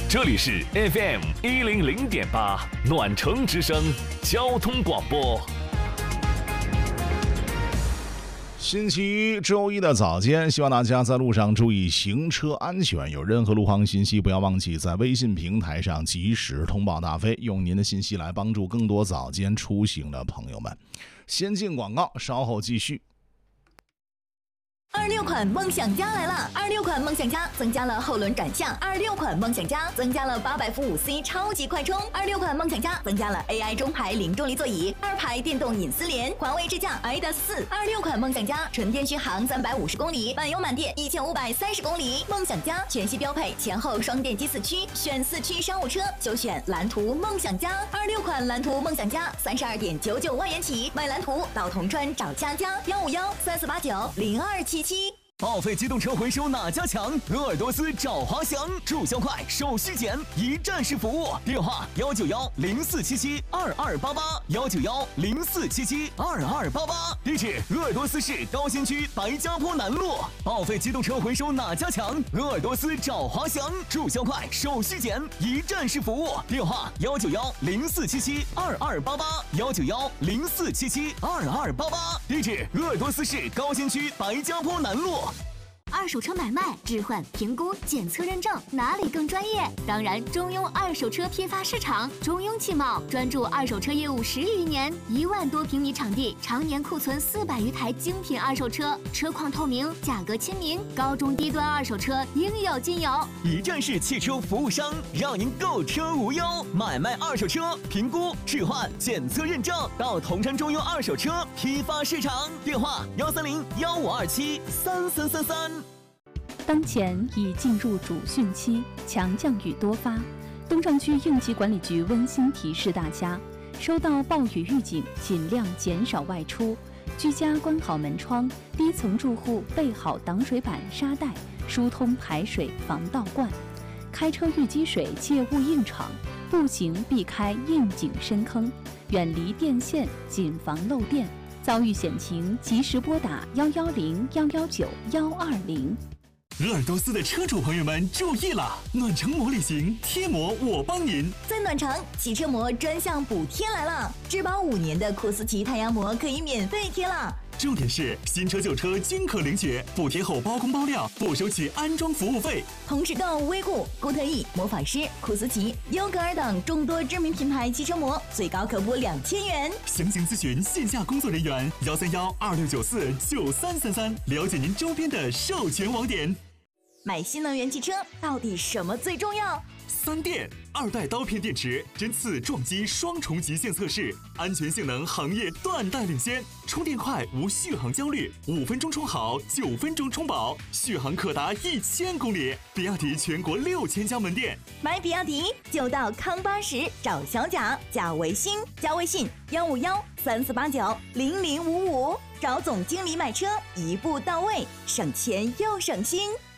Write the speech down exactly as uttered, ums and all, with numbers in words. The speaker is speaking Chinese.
这里是 F M 一零零点八暖城之声交通广播。 星期一周一的早间，希望大家在路上注意行车安全。有任何路况信息，不要忘记在微信平台上及时通报大飞，用您的信息来帮助更多早间出行的朋友们。先进广告，稍后继续。 二六款梦想家来了！二六款梦想家增加了后轮转向，二六款梦想家增加了八百伏五 C 超级快充，二六款梦想家增加了 A I 中排零重力座椅，二排电动隐私联，环卫支架 I D A S 四。二六款梦想家纯电续航三百五十公里，满油满电一千五百三十公里。梦想家全系标配前后双电机四驱，选四驱商务车就选蓝图梦想家。二六款蓝图梦想家三十二点九九万元起，买蓝图到铜川找佳佳，幺五幺三四八九零二七七。 报废机动车回收哪家强？鄂尔多斯找华翔，注销快，手续简，一站式服务。电话幺九幺零四七七二二八八幺九幺零四七七二二八八。地址：鄂尔多斯市高新区白家坡南路。报废机动车回收哪家强？鄂尔多斯找华翔，注销快，手续简，一站式服务。电话幺九幺零四七七二二八八幺九幺零四七七二二八八。地址：鄂尔多斯市高新区白家坡南路。 二手车买卖、置换、评估、检测认证，哪里更专业？当然，中庸二手车批发市场。中庸汽贸专注二手车业务十余年，一万多平米场地，常年库存四百余台精品二手车，车况透明，价格亲民，高中低端二手车应有尽有。 一站式汽车服务商，让您购车无忧。买卖二手车，评估、置换、检测认证，到铜川中庸二手车批发市场。电话幺三零幺五二七三三三三。 当前已进入主汛期，强降雨多发。东城区应急管理局温馨提示大家，收到暴雨预警，尽量减少外出，居家关好门窗，低层住户备好挡水板、沙袋，疏通排水，防倒灌。开车遇积水切勿硬闯，步行避开窨井深坑，远离电线，谨防漏电。遭遇险情，及时拨打幺幺零幺幺九幺二零。 鄂尔多斯的车主朋友们注意了，暖城膜旅行贴膜我帮您。 在暖城汽车膜专项补贴来了，质保五年的库斯奇太阳膜可以免费贴了。 重点是新车旧车均可领取，补贴后包工包料，不收取安装服务费。 同时购威固、固特异、魔法师、库斯奇、优格尔等众多知名品牌汽车膜，最高可补两千元。 详情咨询线下工作人员幺三幺二六九四九三三三，了解您周边的授权网点。 买新能源汽车到底什么最重要？ 三电二代刀片电池，针刺撞击双重极限测试，安全性能行业断代领先，充电快无续航焦虑，五分钟充好，九分钟充饱，续航可达一千公里。比亚迪全国六千家门店， 买比亚迪就到康巴什找小贾，加微信，加微信幺五幺三四八九零零五五，找总经理买车，一步到位，省钱又省心。